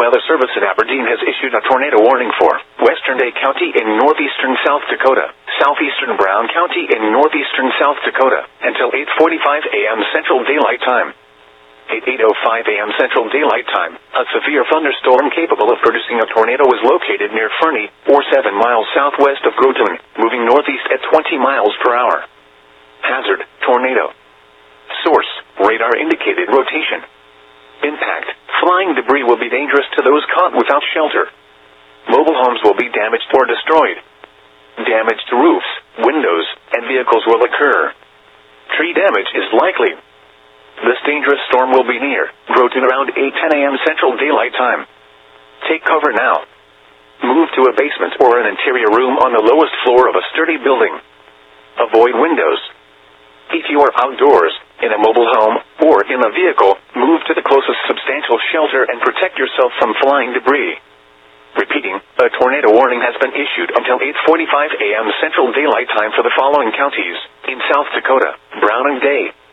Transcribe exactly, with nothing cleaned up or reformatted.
Weather Service in Aberdeen has issued a tornado warning for Western Day County in northeastern South Dakota, southeastern Brown County in northeastern South Dakota, until eight forty-five a m Central Daylight Time. At eight oh five a m Central Daylight Time, a severe thunderstorm capable of producing a tornado was located near Fernie, or seven miles southwest of Groton, moving northeast at twenty miles per hour. Hazard, tornado. Source, radar indicated rotation. Impact, flying debris will be dangerous to those caught without shelter. Mobile homes will be damaged or destroyed. Damage to roofs, windows, and vehicles will occur. Tree damage is likely. This dangerous storm will be near Groton around eight ten a m Central Daylight Time. Take cover now. Move to a basement or an interior room on the lowest floor of a sturdy building. Avoid windows. If you are outdoors, in a mobile home, or in a vehicle, move to the closest substantial shelter and protect yourself from flying debris. Repeating, a tornado warning has been issued until eight forty-five a m Central Daylight Time for the following counties in South Dakota: Brown and Day,